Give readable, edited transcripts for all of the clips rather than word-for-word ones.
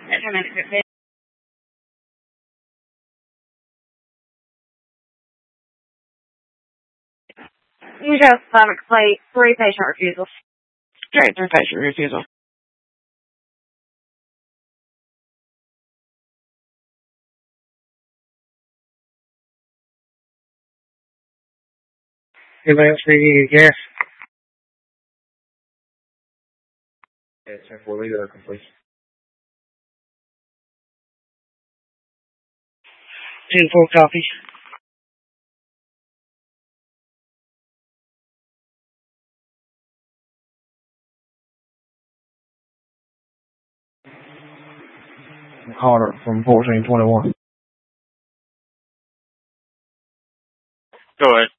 You just plate 3 patient refusals. Okay, 3 patient refusal. Ambulance needing gas. Yeah, 10-4, leave it open, please. 10-4 copy. Carter from 1421. Go ahead.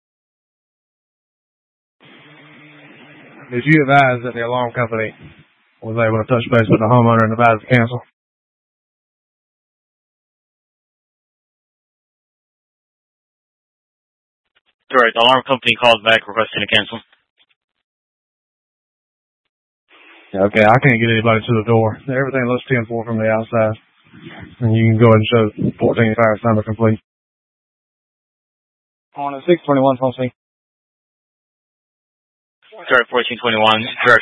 Did you advise that the alarm company was able to touch base with the homeowner and advise to cancel? Correct. The alarm company called back requesting to cancel. Okay, I can't get anybody to the door. Everything looks 10-4 from the outside. And you can go ahead and show 14 fire assignment complete. On a 621 phone scene. Correct, 1421. Correct,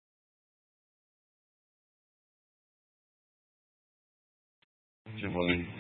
621.